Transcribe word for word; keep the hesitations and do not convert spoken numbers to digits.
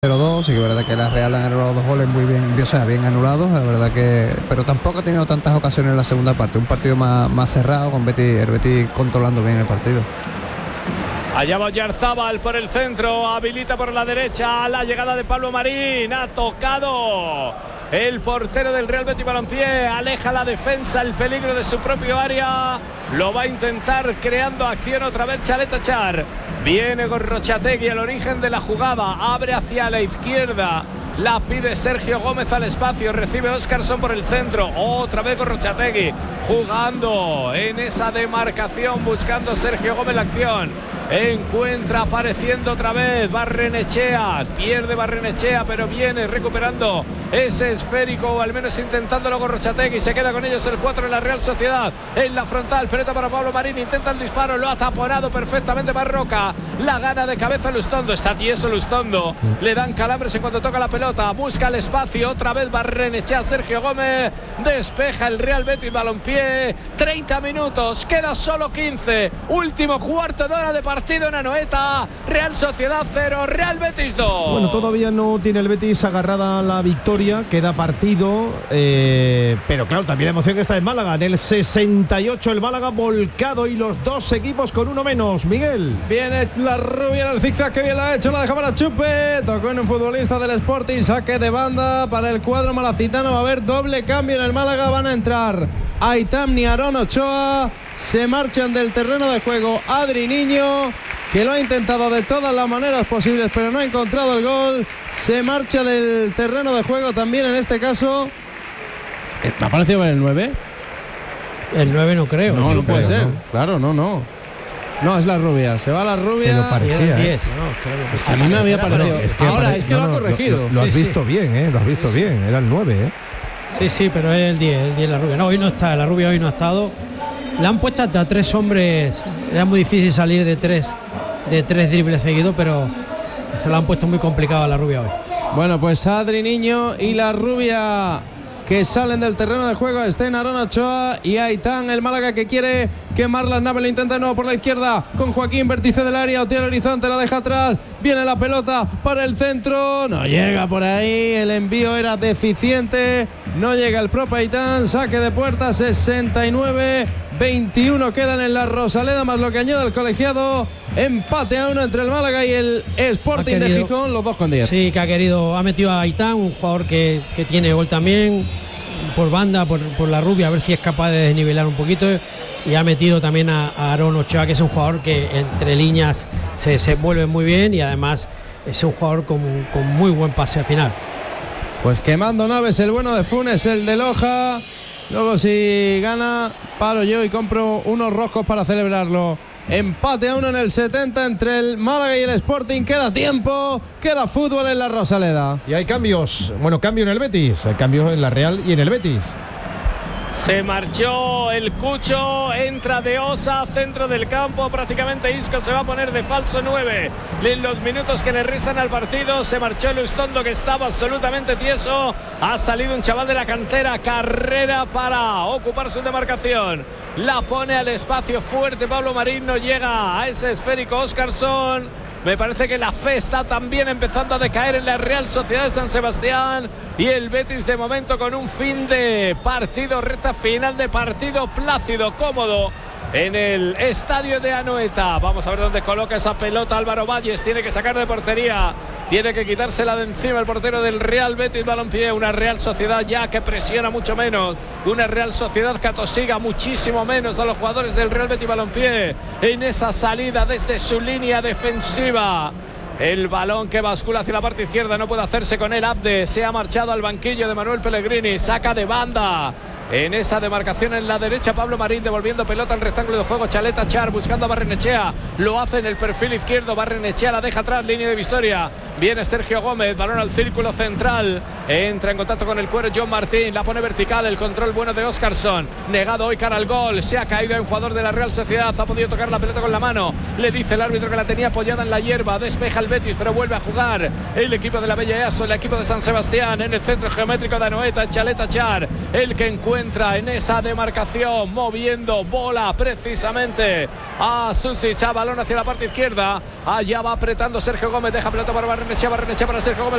cero dos, y que es verdad que la Real han anulado dos goles muy bien, o sea, bien anulados, la verdad que, pero tampoco ha tenido tantas ocasiones en la segunda parte, un partido más, más cerrado, con Betis, el Betis controlando bien el partido. Allá va Oyarzábal por el centro, habilita por la derecha la llegada de Pablo Marín, ha tocado el portero del Real Betis Balompié, aleja la defensa, el peligro de su propio área, lo va a intentar creando acción otra vez Chaleta Char. Viene Gorrochategui al origen de la jugada, abre hacia la izquierda, la pide Sergio Gómez al espacio, recibe Óscarson por el centro, otra vez Gorrochategui jugando en esa demarcación, buscando Sergio Gómez la acción. Encuentra apareciendo otra vez Barrenechea, pierde Barrenechea, pero viene recuperando ese esférico, o al menos intentándolo Gorrochategui. Se queda con ellos el cuatro de la Real Sociedad en la frontal, pelota para Pablo Marín, intenta el disparo, lo ha taponado perfectamente Barroca, la gana de cabeza Lustondo, está tieso Lustondo, le dan calambres en cuanto toca la pelota, busca el espacio, otra vez Barrenechea, Sergio Gómez, despeja el Real Betis Balompié. Treinta minutos, queda solo quince, último cuarto de hora de partido en Anoeta. Real Sociedad cero, Real Betis dos. Bueno, todavía no tiene el Betis agarrada la victoria, queda partido, eh, pero claro, también la emoción que está en Málaga. En el sesenta y ocho el Málaga volcado y los dos equipos con uno menos. Miguel. Viene la rubia en el zigzag, que bien la ha hecho, la deja para Chupe, tocó en un futbolista del Sporting, saque de banda para el cuadro malacitano. Va a haber doble cambio en el Málaga, van a entrar Aitam y Aarón Ochoa, se marchan del terreno de juego Adri Niño, que lo ha intentado de todas las maneras posibles pero no ha encontrado el gol, se marcha del terreno de juego también en este caso. ¿Me ha parecido ver el nueve? El nueve no creo. No, no puede creo, ser, no. Claro, no, no. No, es la rubia, se va la rubia. Pero parecía, ¿eh? Es que a mí me había parecido. Es que ahora pare- es que no, lo ha no, corregido. Lo, lo has Sí, visto sí. bien, ¿eh? Lo has visto bien. Era el nueve, ¿eh? Sí, sí, pero es el diez, el diez la rubia. No, hoy no está, la rubia hoy no ha estado. Le han puesto hasta tres hombres. Era muy difícil salir de tres, de tres dribles seguidos, pero se lo han puesto muy complicado a la rubia hoy. Bueno, pues Adri Niño y la rubia que salen del terreno de juego, estén Aarón Ochoa y Aitán, el Málaga que quiere quemar las naves, lo intenta de nuevo por la izquierda con Joaquín, vértice del área, Otiel Horizonte la deja atrás, viene la pelota para el centro, no llega por ahí, el envío era deficiente, no llega el propio Aitán, saque de puerta, sesenta y nueve veintiuno quedan en la Rosaleda, más lo que añade el colegiado, empate a uno entre el Málaga y el Sporting de Gijón, los dos con diez. Sí, que ha querido, ha metido a Aitán, un jugador que, que tiene gol también, por banda, por, por la rubia, a ver si es capaz de desnivelar un poquito, y ha metido también a, a Aarón Ochoa, que es un jugador que entre líneas se, se mueve muy bien y además es un jugador con, con muy buen pase al final. Pues quemando naves el bueno de Funes, el de Loja. Luego si gana, paro yo y compro unos roscos para celebrarlo. Empate a uno en el setenta entre el Málaga y el Sporting. Queda tiempo, queda fútbol en la Rosaleda. Y hay cambios. Bueno, cambio en el Betis. Hay cambios en la Real y en el Betis. Se marchó el Cucho, entra De Osa, centro del campo, prácticamente Isco se va a poner de falso nueve. En los minutos que le restan al partido se marchó Lustondo, que estaba absolutamente tieso. Ha salido un chaval de la cantera, Carrera para ocupar su demarcación. La pone al espacio fuerte Pablo Marín, no llega a ese esférico Óscarson. Me parece que la fe está también empezando a decaer en la Real Sociedad de San Sebastián y el Betis de momento con un fin de partido, recta final de partido plácido, cómodo en el estadio de Anoeta. Vamos a ver dónde coloca esa pelota Álvaro Valles, tiene que sacar de portería, tiene que quitársela de encima el portero del Real Betis Balompié, una Real Sociedad ya que presiona mucho menos, una Real Sociedad que atosiga muchísimo menos a los jugadores del Real Betis Balompié en esa salida desde su línea defensiva. El balón que bascula hacia la parte izquierda, no puede hacerse con él Abde, se ha marchado al banquillo de Manuel Pellegrini, saca de banda. En esa demarcación en la derecha Pablo Marín devolviendo pelota al rectángulo de juego, Chaleta Char buscando a Barrenechea, lo hace en el perfil izquierdo, Barrenechea la deja atrás, línea de Visoria, viene Sergio Gómez, balón al círculo central, entra en contacto con el cuero John Martín, la pone vertical, el control bueno de Óscarson, negado hoy cara al gol, se ha caído un jugador de la Real Sociedad, ha podido tocar la pelota con la mano, le dice el árbitro que la tenía apoyada en la hierba, despeja el Betis pero vuelve a jugar el equipo de la Bella Easo, el equipo de San Sebastián en el centro geométrico de Anoeta, Chaleta Char, el que encuentra entra en esa demarcación, moviendo bola precisamente a Susic, a balón hacia la parte izquierda, allá va apretando Sergio Gómez, deja pelota para Barrenechea. Barrenechea, Barrenechea para Sergio Gómez.